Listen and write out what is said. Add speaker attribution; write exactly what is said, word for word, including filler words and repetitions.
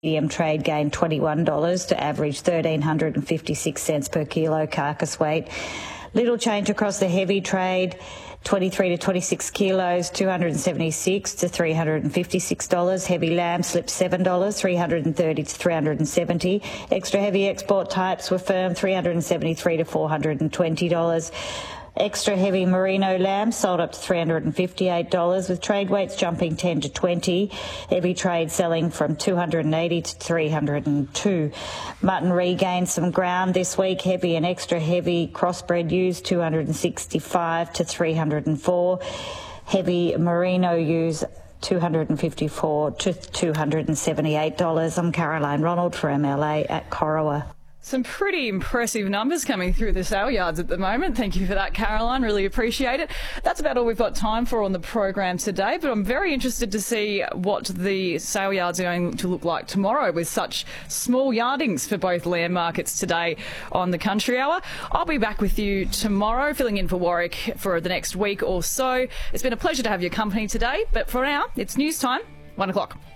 Speaker 1: Medium trade gained twenty-one dollars to average one thousand three hundred fifty-six cents per kilo carcass weight. Little change across the heavy trade, twenty-three to twenty-six kilos, two hundred seventy-six to three hundred fifty-six dollars. Heavy lamb slipped seven dollars, three hundred thirty to three hundred seventy. Extra heavy export types were firm, three hundred seventy-three to four hundred twenty dollars. Extra heavy merino lamb sold up to three hundred fifty-eight dollars, with trade weights jumping ten to twenty. Heavy trade selling from two hundred eighty to three hundred two. Mutton regained some ground this week. Heavy and extra heavy crossbred ewes two hundred sixty-five to three hundred four. Heavy merino ewes two hundred fifty-four to two hundred seventy-eight dollars. I'm Caroline Ronald for M L A at Corowa.
Speaker 2: Some pretty impressive numbers coming through the sale yards at the moment. Thank you for that, Caroline. Really appreciate it. That's about all we've got time for on the program today, but I'm very interested to see what the sale yards are going to look like tomorrow with such small yardings for both land markets today on the Country Hour. I'll be back with you tomorrow, filling in for Warwick for the next week or so. It's been a pleasure to have your company today, but for now, it's news time, one o'clock.